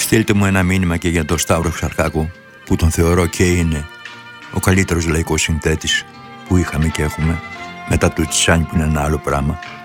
Στείλτε μου ένα μήνυμα και για τον Σταύρο Ξαρχάκο, που τον θεωρώ και είναι ο καλύτερος λαϊκός συνθέτης που είχαμε και έχουμε, μετά του Τσάνι που είναι ένα άλλο πράγμα.